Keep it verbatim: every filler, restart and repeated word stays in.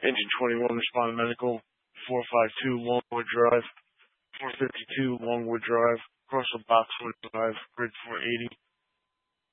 Engine twenty-one, Respond Medical, four fifty-two Longwood Drive, four fifty-two Longwood Drive, Crossville Boxwood Drive, Grid four eighty.